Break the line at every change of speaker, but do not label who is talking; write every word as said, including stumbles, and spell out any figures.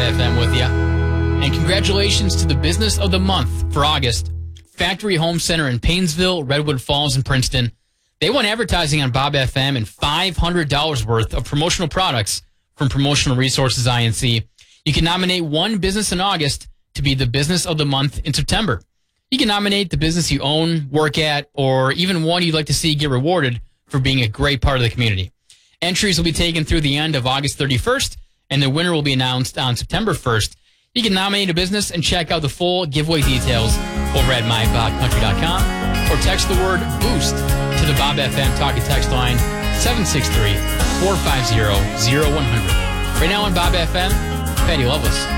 F M with you. And congratulations to the Business of the Month for August, Factory Home Center in Paynesville, Redwood Falls, and Princeton. They won advertising on Bob F M and five hundred dollars worth of promotional products from Promotional Resources I N C. You can nominate one business in August to be the Business of the Month in September. You can nominate the business you own, work at, or even one you'd like to see get rewarded for being a great part of the community. Entries will be taken through the end of August thirty-first, and the winner will be announced on September first. You can nominate a business and check out the full giveaway details over at my bob country dot com or text the word BOOST to the Bob F M talk and text line seven six three, four five zero, zero one zero zero. Right now on Bob F M, Patty Loveless.